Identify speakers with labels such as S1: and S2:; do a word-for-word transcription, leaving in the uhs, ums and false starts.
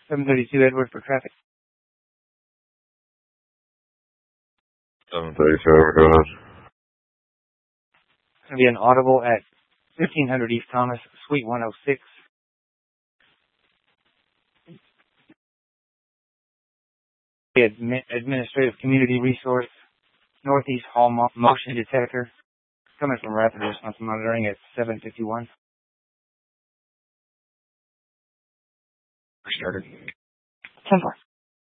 S1: seven thirty-two Edward for traffic.
S2: seven thirty-seven, go ahead.
S1: It's going to be an audible at fifteen hundred East Thomas, Suite one oh six. The admi- Administrative Community Resource, Northeast Hall mo- Motion Detector, coming from Rapid Response Monitoring at seven fifty-one.
S3: Started.
S1: ten four.